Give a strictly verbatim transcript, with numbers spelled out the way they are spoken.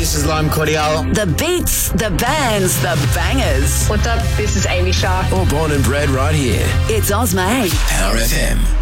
This is Lime Cordial. The beats, the bands, the bangers. What's up? This is Amy Shah. All born and bred right here. It's Ozma. Power F M.